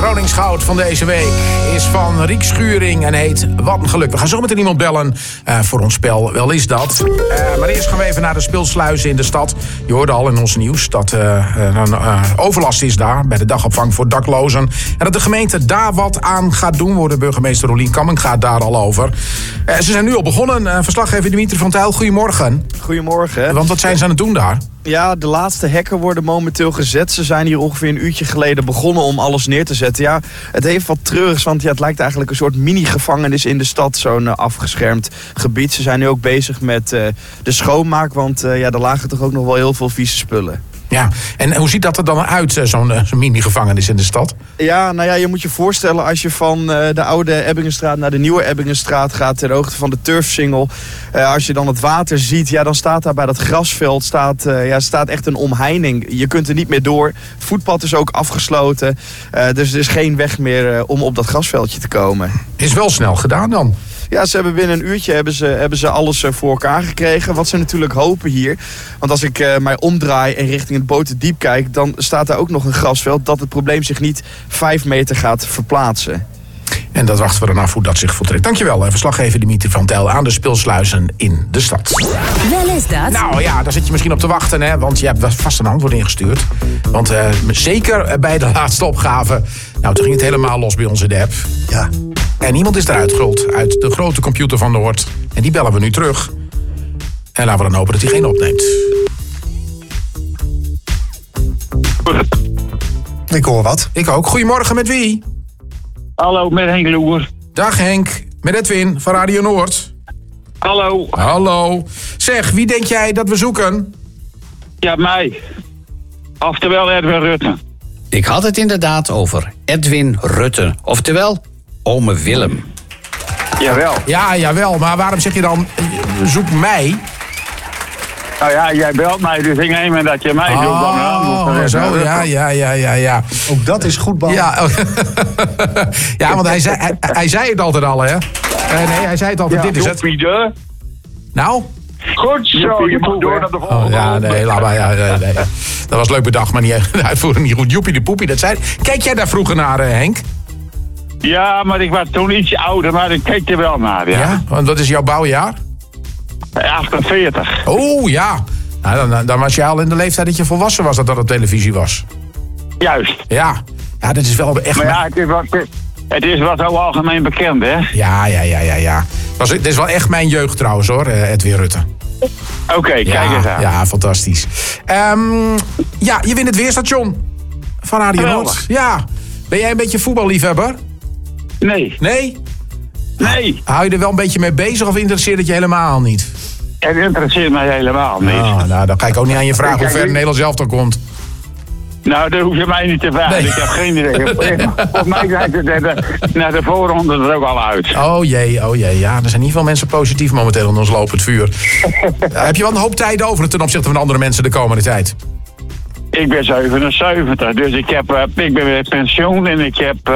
Gronings Goud van deze week is van Riek Schuring en heet Wat een geluk. We gaan zo meteen iemand bellen voor ons spel. Wel is dat. Maar eerst gaan we even naar de speelsluizen in de stad. Je hoorde al in ons nieuws dat er overlast is daar bij de dagopvang voor daklozen. En dat de gemeente daar wat aan gaat doen, wordt de burgemeester Rolien Kamming gaat daar al over. Ze zijn nu al begonnen. Verslaggever Dimitri van Tuyl, goedemorgen. Goedemorgen. Want wat zijn ze aan het doen daar? Ja, de laatste hekken worden momenteel gezet. Ze zijn hier ongeveer een uurtje geleden begonnen om alles neer te zetten. Ja, het heeft wat treurigs, want het lijkt eigenlijk een soort mini-gevangenis in de stad. Zo'n afgeschermd gebied. Ze zijn nu ook bezig met de schoonmaak, want er lagen toch ook nog wel heel veel vieze spullen. Ja, en hoe ziet dat er dan uit, zo'n mini-gevangenis in de stad? Ja, nou ja, je moet je voorstellen als je van de oude Ebbingenstraat naar de nieuwe Ebbingenstraat gaat ter hoogte van de Turfsingel. Als je dan het water ziet, ja, dan staat daar bij dat grasveld staat echt een omheining. Je kunt er niet meer door. Het voetpad is ook afgesloten. Dus er is geen weg meer om op dat grasveldje te komen. Is wel snel gedaan dan. Ja, ze hebben binnen een uurtje hebben ze alles voor elkaar gekregen. Wat ze natuurlijk hopen hier. Want als ik mij omdraai en richting het Boterdiep kijk, dan staat daar ook nog een grasveld dat het probleem zich niet 5 meter gaat verplaatsen. En dat wachten we dan af hoe dat zich voltrekt. Dankjewel, verslaggever Dimitri van Tuyl aan de speelsluizen in de stad. Wel is dat. Nou ja, daar zit je misschien op te wachten, hè? Want je hebt vast een antwoord ingestuurd. Want zeker bij de laatste opgave, nou, toen ging het helemaal los bij ons in de app. Ja. En iemand is eruit gerold uit de grote computer van Noord. En die bellen we nu terug. En laten we dan hopen dat hij geen opneemt. Ik hoor wat. Ik ook. Goedemorgen, met wie? Hallo, met Henk Loer. Dag Henk, met Edwin van Radio Noord. Hallo. Hallo. Zeg, wie denk jij dat we zoeken? Ja, mij. Oftewel Edwin Rutte. Ik had het inderdaad over Edwin Rutte. Oftewel, ome Willem. Jawel. Ja, jawel. Maar waarom zeg je dan, zoek mij? Nou ja, jij belt mij, dus ik neem aan dat je mij zoekt. Oh, zo, ja. Ook dat is goed, Bal. Ja, ja, want hij zei het altijd al, hè? Nee, hij zei het altijd, Ja, dit is het. Joepie. Nou? Goed zo, je moet door naar de volgende. Oh, ja, nee, laat maar. Nee. Dat was leuk bedacht, maar de uitvoering niet goed. Joepie de poepie, dat zei. Kijk jij daar vroeger naar, Henk? Ja, maar ik was toen iets ouder, maar ik keek er wel naar, ja. Ja? Want wat is jouw bouwjaar? 48. Oh, ja. Nou, dan was je al in de leeftijd dat je volwassen was dat op televisie was. Juist. Ja, dat is wel echt... Maar ja, het is wat zo algemeen bekend, hè? Ja. Dit is wel echt mijn jeugd trouwens, hoor, Edwin Rutte. Oké, kijk eens aan. Ja, fantastisch. Ja, je wint het weerstation van Radio Noord. Ja. Ben jij een beetje voetballiefhebber? Nee. Nee? Nee. Hou je er wel een beetje mee bezig of interesseert het je helemaal niet? Het interesseert mij helemaal niet. Nou, dan ga ik ook niet aan je vragen hoe ver het Nederlands elftal komt. Nou, dat hoef je mij niet te vragen. Nee. Ik heb geen idee. Volgens mij zijn ze naar de voorronde er ook al uit. Oh jee. Ja, er zijn niet veel mensen positief momenteel in ons lopend vuur. Heb je wel een hoop tijd over ten opzichte van andere mensen de komende tijd? Ik ben 77, dus ik ben met pensioen en ik heb,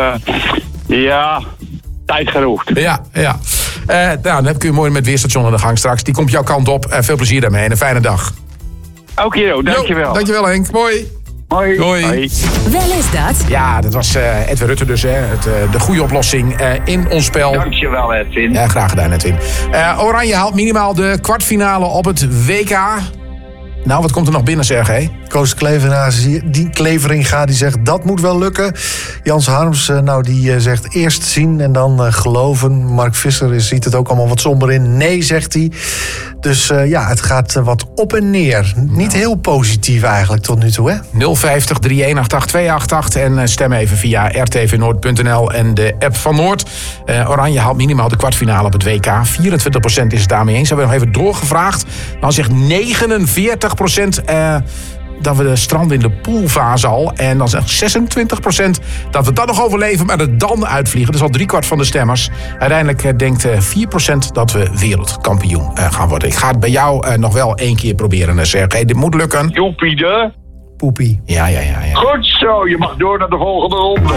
tijd genoeg. Ja. Nou, dan heb ik u mooi met weerstation aan de gang straks. Die komt jouw kant op. Veel plezier daarmee en een fijne dag. Oké, dankjewel. Dankjewel Henk, mooi. Hoi. Wel is dat. Ja, dat was Edwin Rutte dus, hè. De goede oplossing in ons spel. Dankjewel, Edwin. Ja, graag gedaan, Edwin. Oranje haalt minimaal de kwartfinale op het WK. Nou, wat komt er nog binnen, Sergej? Koos Cleveringa die zegt dat moet wel lukken. Jans Harms die zegt eerst zien en dan geloven. Mark Visser ziet het ook allemaal wat somber in. Nee, zegt hij. Dus het gaat wat op en neer. Niet heel positief eigenlijk tot nu toe, hè? 050 318 288 en stem even via rtvnoord.nl en de app van Noord. Oranje haalt minimaal de kwartfinale op het WK. 24% is het daarmee eens. Hebben we nog even doorgevraagd. Dan zegt 49% dat we stranden in de poolfase al. En dan zegt 26% dat we dat nog overleven, maar er dan uitvliegen. Dat is al 3/4 van de stemmers. Uiteindelijk denkt 4% dat we wereldkampioen gaan worden. Ik ga het bij jou nog wel 1 keer proberen, Sergej. Dit moet lukken. Joepie de... Poepie. Ja. Goed zo, je mag door naar de volgende ronde.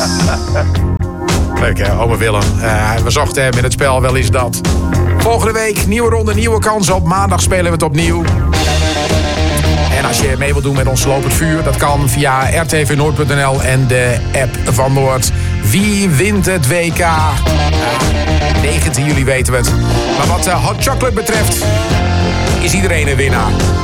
Leuk hè, ome Willem. We zochten hem in het spel, wel is dat. Volgende week, nieuwe ronde, nieuwe kans op. Maandag spelen we het opnieuw. En als je mee wilt doen met ons Lopend Vuur, dat kan via rtvnoord.nl en de app van Noord. Wie wint het WK? 19 juli weten we het. Maar wat hot chocolate betreft, is iedereen een winnaar.